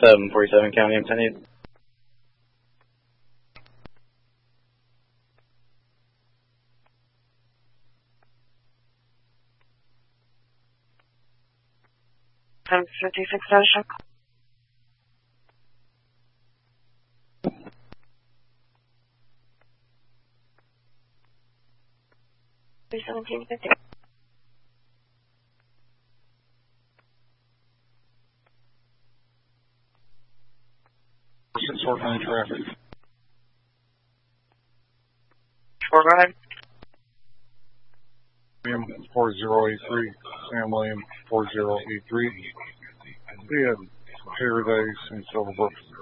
747 County M10. Time 56 station. $317.50. 649 traffic. Go ahead. William 4083, Sam William 4083. We had Paradise and Silverbrook